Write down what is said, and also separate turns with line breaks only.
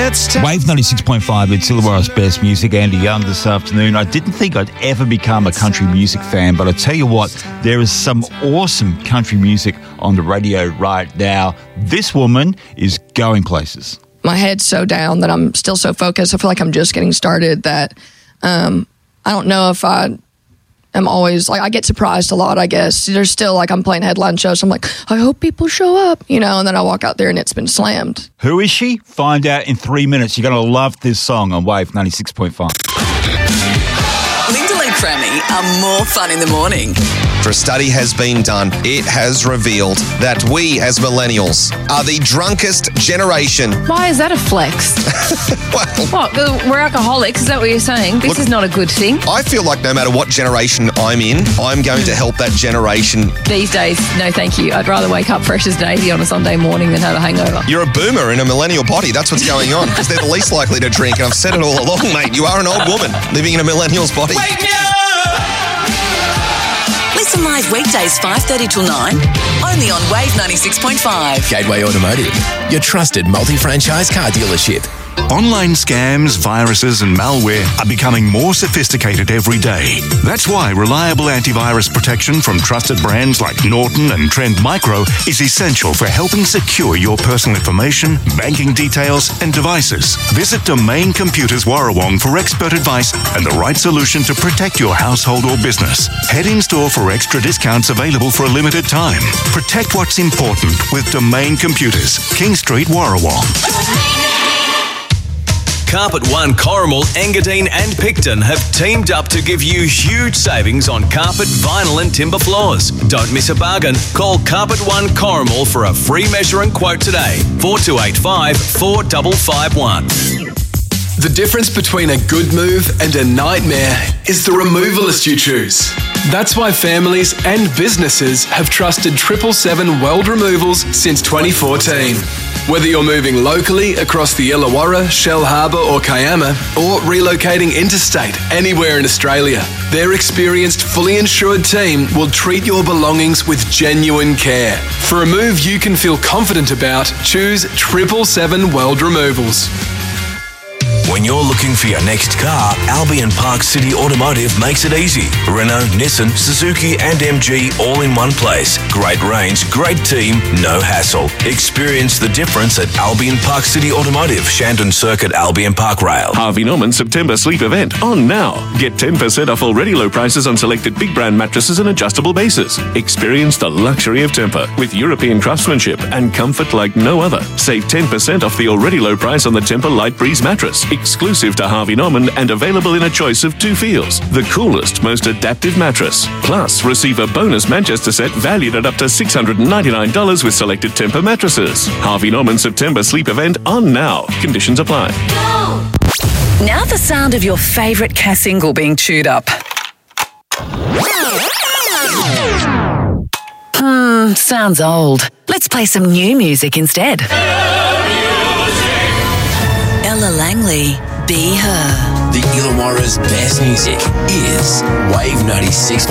It's
Wave 96.5, it's Illawarra's best music. Andy Young this afternoon. I didn't think I'd ever become a country music fan, but I tell you what, there is some awesome country music on the radio right now. This woman is going places.
My head's so down that I'm still so focused. I feel like I'm just getting started that I don't know if I'm always, like, I get surprised a lot, I guess. There's still, like, I'm playing headline shows, so I'm like, I hope people show up, you know, and then I walk out there and it's been slammed.
Who is she? Find out in 3 minutes. You're going to love this song on Wave 96.5.
Linda and Crammy are more fun in the morning.
A study has been done. It has revealed that we as millennials are the drunkest generation.
Why is that a flex?
Well,
What? We're alcoholics? Is that what you're saying? This is not a good thing.
I feel like no matter what generation I'm in, I'm going to help that generation.
These days, no thank you. I'd rather wake up fresh as Daisy on a Sunday morning than have a hangover.
You're a boomer in a millennial body. That's what's going on, because they're the least likely to drink. And I've said it all along, mate. You are an old woman living in a millennial's body.
Wake me up! Listen live weekdays 5:30 till 9, only on Wave 96.5.
Gateway Automotive, your trusted multi-franchise car dealership.
Online scams, viruses and malware are becoming more sophisticated every day. That's why reliable antivirus protection from trusted brands like Norton and Trend Micro is essential for helping secure your personal information, banking details and devices. Visit Domain Computers Warrawong for expert advice and the right solution to protect your household or business. Head in store for extra discounts available for a limited time. Protect what's important with Domain Computers, King Street, Warrawong.
Carpet One, Corrimal, Engadine and Picton have teamed up to give you huge savings on carpet, vinyl and timber floors. Don't miss a bargain. Call Carpet One Corrimal for a free measure and quote today. 4285 4551.
The difference between a good move and a nightmare is the removalist you choose. That's why families and businesses have trusted 777 Weld Removals since 2014. Whether you're moving locally across the Illawarra, Shell Harbour or Kiama, or relocating interstate anywhere in Australia, their experienced, fully insured team will treat your belongings with genuine care. For a move you can feel confident about, choose 777 Weld Removals.
When you're looking for your next car, Albion Park City Automotive makes it easy. Renault, Nissan, Suzuki and MG all in one place. Great range, great team, no hassle. Experience the difference at Albion Park City Automotive, Shandon Circuit, Albion Park Rail.
Harvey Norman September Sleep Event on now. Get 10% off already low prices on selected big brand mattresses and adjustable bases. Experience the luxury of Tempur with European craftsmanship and comfort like no other. Save 10% off the already low price on the Tempur Light Breeze mattress. Exclusive to Harvey Norman and available in a choice of 2 feels. The coolest, most adaptive mattress. Plus, receive a bonus Manchester set valued at up to $699 with selected Tempur mattresses. Harvey Norman September Sleep Event on now. Conditions apply.
Now the sound of your favourite Cass single being chewed up. Sounds old. Let's play some new music instead. Ella Langley, Be Her.
The Illawarra's best music is Wave 96.5.